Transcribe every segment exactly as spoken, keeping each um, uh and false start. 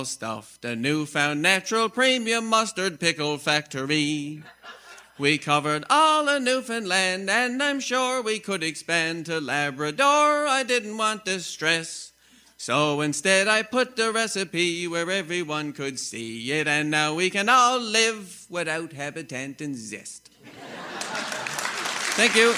stuff, the newfound natural premium mustard pickle factory. We covered all of Newfoundland, and I'm sure we could expand to Labrador. I didn't want the stress, so instead I put the recipe where everyone could see it, and now we can all live without habitant and zest. Thank you.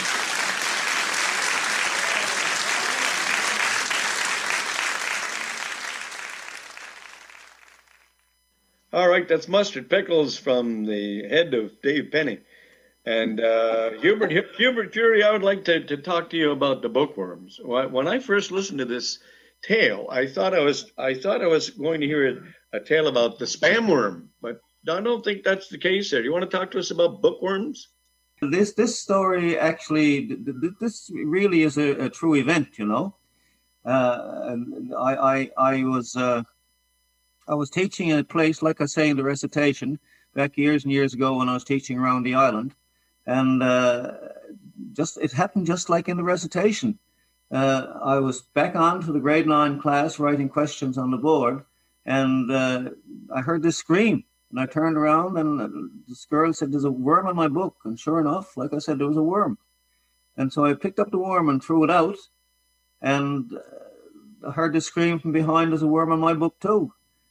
All right, that's Mustard Pickles from the head of Dave Penny. And uh, Hubert, Hubert Fury, I would like to, to talk to you about the bookworms. When I first listened to this tale, I thought I was I thought I was going to hear a, a tale about the spam worm, but I don't think that's the case there. You want to talk to us about bookworms? This this story actually, this really is a, a true event, you know. Uh, I I I was uh, I was teaching in a place, like I say in the recitation, back years and years ago when I was teaching around the island. And uh, just it happened just like in the recitation. Uh, I was back on to the grade nine class writing questions on the board, and uh, I heard this scream. And I turned around, and this girl said, "There's a worm in my book." And sure enough, like I said, there was a worm. And so I picked up the worm and threw it out. And uh, I heard this scream from behind, "There's a worm in my book too."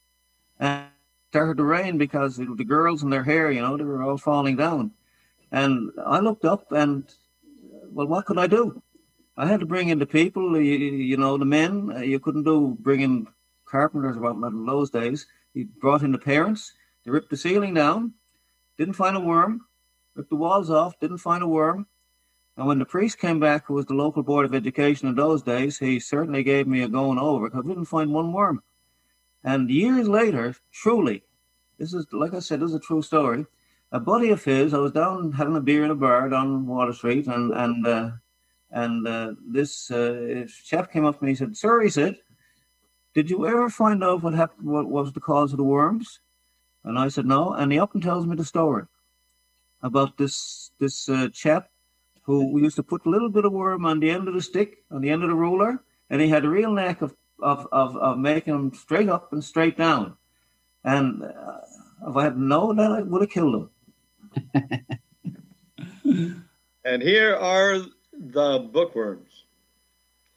And it started to rain because it, the girls and their hair, you know, they were all falling down. And I looked up and, well, what could I do? I had to bring in the people, you, you know, the men. You couldn't do bring in carpenters or whatnot in those days. You brought in the parents. They ripped the ceiling down, didn't find a worm, ripped the walls off, didn't find a worm. And when the priest came back, who was the local board of education in those days, he certainly gave me a going over because we didn't find one worm. And years later, truly, this is, like I said, this is a true story. A buddy of his, I was down having a beer in a bar down Water Street, and and uh, and uh, this uh, chap came up to me. He said, "Sir," he said, "did you ever find out what happened? What was the cause of the worms?" And I said, "No." And he up and tells me the story about this this uh, chap who used to put a little bit of worm on the end of the stick, on the end of the ruler, and he had a real knack of of of, of making them straight up and straight down. And uh, if I had known that, I would have killed him. And here are the bookworms.